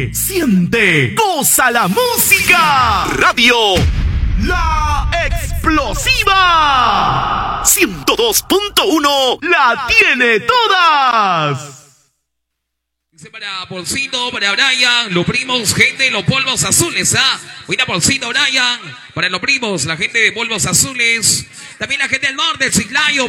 Vive, siente, goza la música. Radio La Explosiva 102.1 la tiene todas. Dice para Polcito, para Brian, los primos, gente de los polvos azules, ¿ah? Buena Polcito, Brian, para los primos, la gente de polvos azules, también la gente del norte, Chiclayo.